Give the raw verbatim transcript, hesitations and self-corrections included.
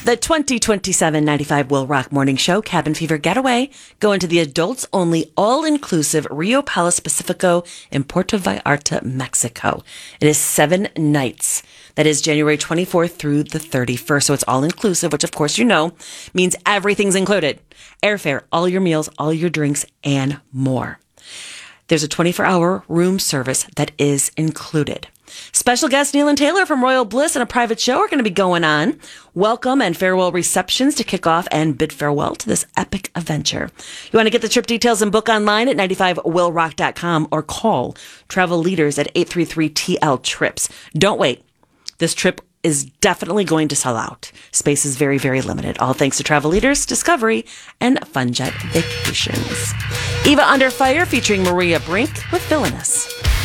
The twenty twenty-seven ninety-five Will Rock Morning Show Cabin Fever Getaway go into the adults-only, all-inclusive Rio Palace Pacifico in Puerto Vallarta, Mexico. It is seven nights. That is January twenty-fourth through the thirty-first. So it's all-inclusive, which, of course, you know, means everything's included. Airfare, all your meals, all your drinks, and more. There's a twenty-four hour room service that is included. Special guests Neil and Taylor from Royal Bliss and a private show are going to be going on. Welcome and farewell receptions to kick off and bid farewell to this epic adventure. You want to get the trip details and book online at ninety-five will rock dot com or call Travel Leaders at eight three three T L trips. Don't wait. This trip is definitely going to sell out. Space is very, very limited. All thanks to Travel Leaders, Discovery, and FunJet Vacations. Eva Under Fire featuring Maria Brink with Villainous.